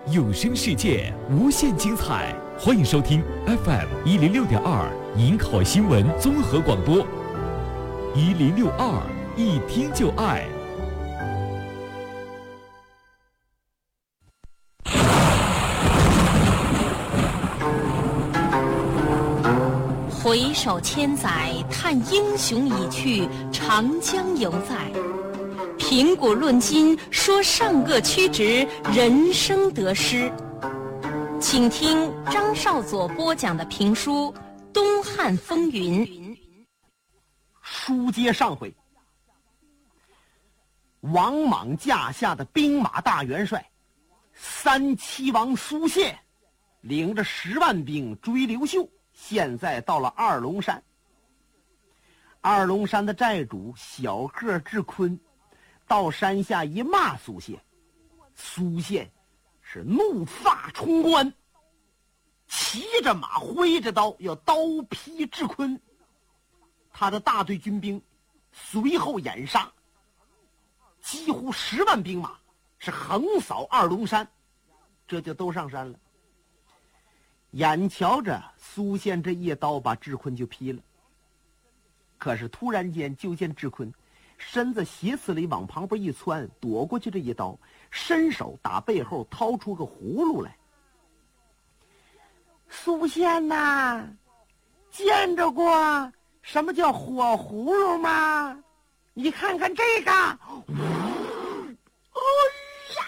有声世界无限精彩，欢迎收听 FM106.2 银考新闻综合广播，1062一听就爱。 回首千载，叹英雄已去，长江犹在。评古论今，说上个曲直，人生得失。请听张少佐播讲的评书《东汉风云》。 书接上回，王莽驾下的兵马大元帅三齐王苏宪，领着10万兵追刘秀，现在到了二龙山。二龙山的寨主小个智坤到山下一骂苏宪，苏宪是怒发冲冠，骑着马挥着刀要刀劈智坤。他的大队军兵随后掩杀，几乎10万兵马是横扫二龙山，这就都上山了。眼瞧着苏宪这一刀把智坤就劈了，可是突然间就见智坤身子斜刺里往旁边一窜，躲过去这一刀，伸手打背后掏出个葫芦来。苏宪呐，见着过什么叫火葫芦吗？你看看这个。哎呀！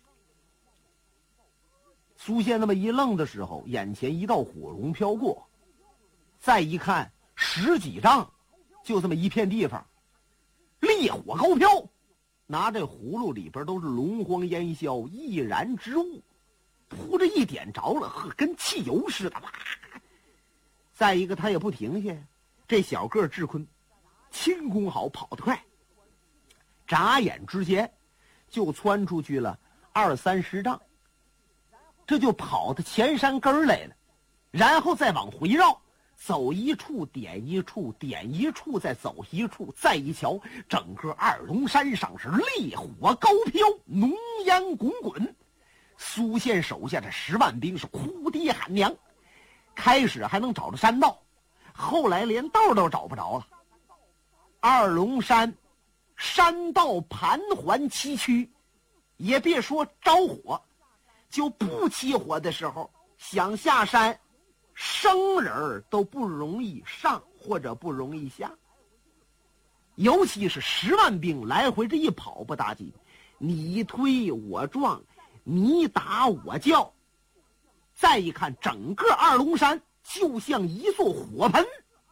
苏宪那么一愣的时候，眼前一道火龙飘过，再一看10几丈，就这么一片地方，烈火高飘，拿这葫芦里边都是龙黄烟硝易燃之物，扑着一点着了，呵，跟汽油似的。再一个他也不停下，这小个智坤轻功好，跑得快，眨眼之间就窜出去了20-30丈，这就跑到前山根来了，然后再往回绕，走一处点一处，点一处再走一处，再一瞧，整个二龙山上是烈火高飘，浓烟滚滚。苏宪手下这10万兵是哭爹喊娘，开始还能找着山道，后来连道都找不着了。二龙山山道盘桓崎岖，也别说着火，就不起火的时候，想下山生人都不容易上或者不容易下。尤其是10万兵来回这一跑不打紧，你推我撞，你打我叫，再一看整个二龙山就像一座火盆。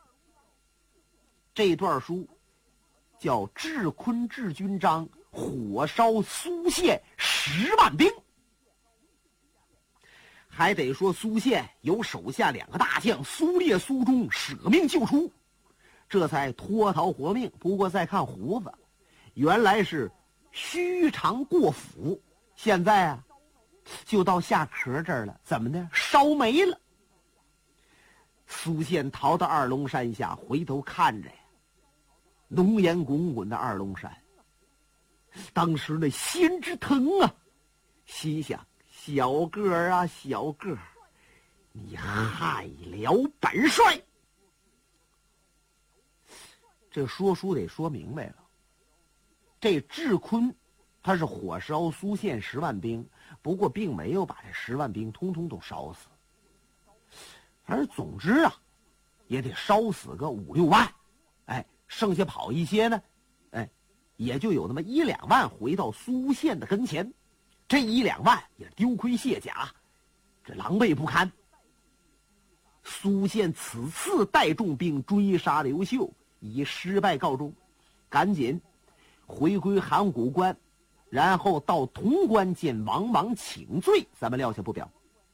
这段书叫智坤智军章火烧苏宪10万兵。还得说苏宪有手下2个大将苏烈、苏忠舍命救出，这才脱逃活命。不过再看胡子，原来是须长过腹，现在啊就到下壳这儿了，怎么的，烧没了。苏宪逃到二龙山下，回头看着呀，浓烟滚滚的二龙山，当时那心之疼啊，心想，小个儿啊，小个儿，你害了本帅。这说书得说明白了，这智坤他是火烧苏宪10万兵，不过并没有把这10万兵通通都烧死，反正总之啊，也得烧死个5-6万，剩下跑一些呢，也就有那么1-2万回到苏宪的跟前。这1-2万也丢盔卸甲，这狼狈不堪。苏宪此次带重兵追杀刘秀，以失败告终，赶紧回归函谷关，然后到潼关见王莽请罪。咱们撂下不表。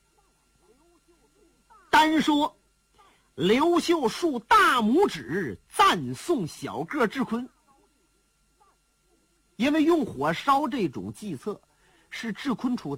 单说刘秀竖大拇指赞颂小个智坤，因为用火烧这种计策是智坤出的，